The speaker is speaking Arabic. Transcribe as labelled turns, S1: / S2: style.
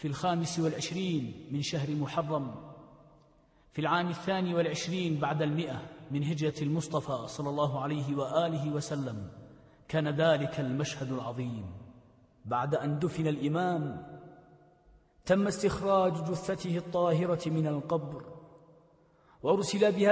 S1: في 25 من شهر محرم في العام 22 بعد 100 من هجرة المصطفى صلى الله عليه وآله وسلم كان ذلك المشهد العظيم. بعد أن دفن الإمام تم استخراج جثته الطاهرة من القبر وأرسل بها